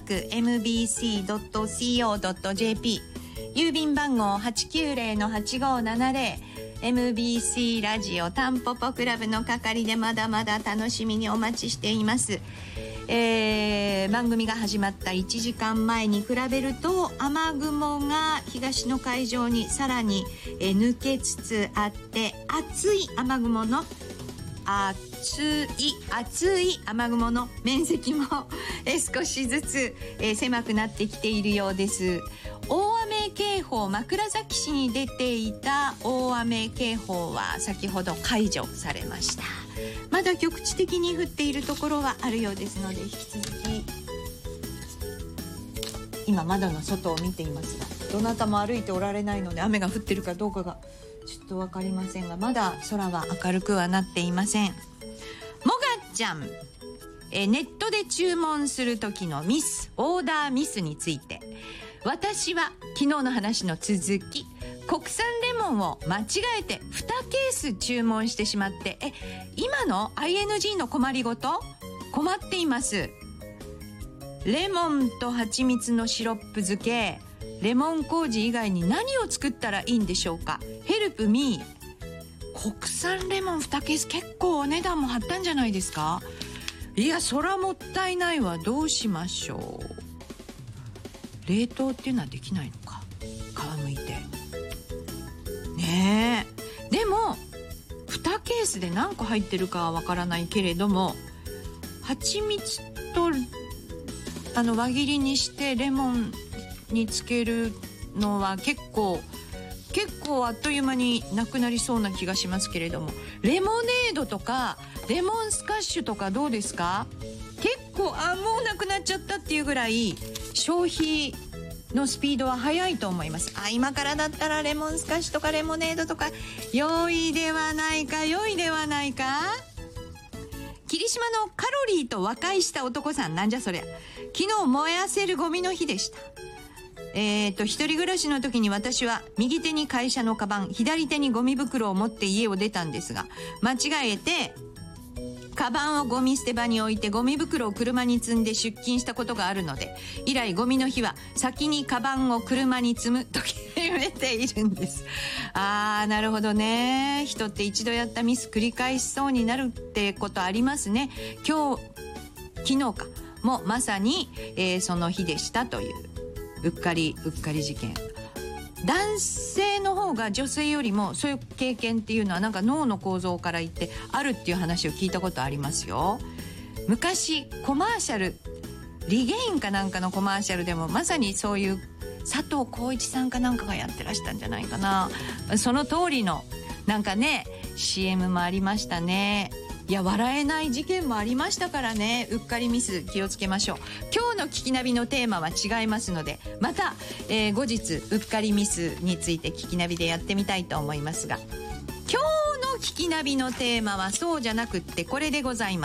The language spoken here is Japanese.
mbc.co.jp、 郵便番号 890-8570、 MBC ラジオタンポポクラブの係でまだまだ楽しみにお待ちしています。番組が始まった1時間前に比べると雨雲が東の海上にさらに、抜けつつあって、熱い雨雲の面積も少しずつ、狭くなってきているようです。大雨警報、枕崎市に出ていた大雨警報は先ほど解除されました。まだ局地的に降っているところはあるようですので、引き続き今窓の外を見ていますが、どなたも歩いておられないので雨が降ってるかどうかがちょっと分かりませんが、まだ空は明るくはなっていません。もがちゃん、ネットで注文する時のミス、オーダーミスについて、私は昨日の話の続き、国産レモンを間違えて2ケース注文してしまって、今の ING の困りごと、困っています。レモンと蜂蜜のシロップ漬け、レモン麹以外に何を作ったらいいんでしょうか。ヘルプミー。国産レモン2ケース、結構お値段も張ったんじゃないですか。いや、そらもったいないわ。どうしましょう。冷凍っていうのはできないのか、皮むいてねえ。でも2ケースで何個入ってるかはわからないけれども、蜂蜜と輪切りにしてレモンにつけるのは結構あっという間になくなりそうな気がしますけれども、レモネードとかレモンスカッシュとかどうですか。結構もうなくなっちゃったっていうぐらい消費のスピードは速いと思います。今からだったらレモンスカッシュとかレモネードとか良いではないか。霧島のカロリーと和解した男さん、なんじゃそりゃ。昨日燃やせるゴミの日でした。一人暮らしの時に私は右手に会社のカバン、左手にゴミ袋を持って家を出たんですが、間違えてカバンをゴミ捨て場に置いてゴミ袋を車に積んで出勤したことがあるので、以来ゴミの日は先にカバンを車に積むと決めているんです。なるほどね。人って一度やったミス繰り返しそうになるってことありますね。昨日かもまさに、その日でしたといううっかり事件。男性の方が女性よりもそういう経験っていうのはなんか脳の構造から言ってあるっていう話を聞いたことありますよ。昔コマーシャル、リゲインかなんかのコマーシャルでもまさにそういう佐藤浩市さんかなんかがやってらしたんじゃないかな。その通りのなんかね CM もありましたね。いや、笑えない事件もありましたからね。うっかりミス気をつけましょう。今日の聞きナビのテーマは違いますので、また、後日うっかりミスについて聞きナビでやってみたいと思いますが、今日の聞きナビのテーマはそうじゃなくってこれでございます。